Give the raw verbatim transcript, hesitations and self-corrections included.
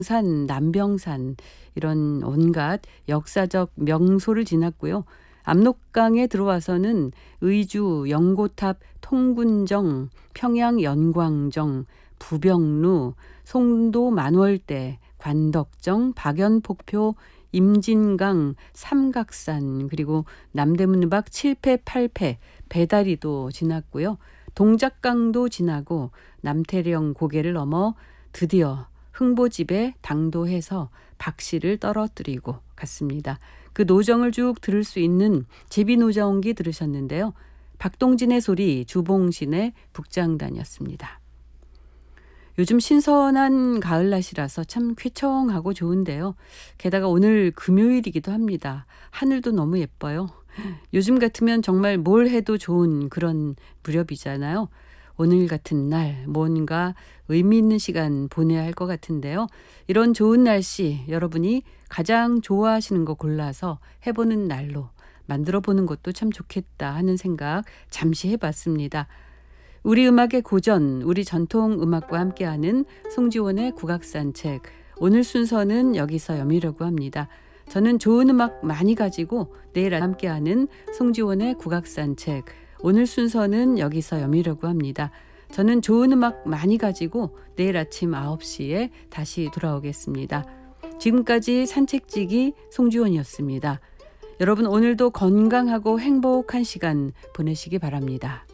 산, 남병산 이런 온갖 역사적 명소를 지났고요. 압록강에 들어와서는 의주, 영고탑, 통군정, 평양 연광정, 부병루, 송도 만월대, 관덕정, 박연폭포, 임진강, 삼각산, 그리고 남대문 밖 칠 패, 팔 패, 배다리도 지났고요. 동작강도 지나고 남태령 고개를 넘어 드디어 흥보집에 당도해서 박씨를 떨어뜨리고 갔습니다. 그 노정을 쭉 들을 수 있는 제비노정기 들으셨는데요. 박동진의 소리, 주봉신의 북장단이었습니다. 요즘 신선한 가을날씨라서 참 쾌청하고 좋은데요. 게다가 오늘 금요일이기도 합니다. 하늘도 너무 예뻐요. 요즘 같으면 정말 뭘 해도 좋은 그런 무렵이잖아요. 오늘 같은 날 뭔가 의미 있는 시간 보내야 할 것 같은데요. 이런 좋은 날씨 여러분이 가장 좋아하시는 거 골라서 해보는 날로 만들어 보는 것도 참 좋겠다 하는 생각 잠시 해봤습니다. 우리 음악의 고전, 우리 전통 음악과 함께하는 송지원의 국악산책. 오늘 순서는 여기서 여미려고 합니다. 저는 좋은 음악 많이 가지고 내일 함께하는 송지원의 국악산책. 오늘 순서는 여기서 여미려고 합니다. 저는 좋은 음악 많이 가지고 내일 아침 아홉 시에 다시 돌아오겠습니다. 지금까지 산책지기 송지원이었습니다. 여러분 오늘도 건강하고 행복한 시간 보내시기 바랍니다.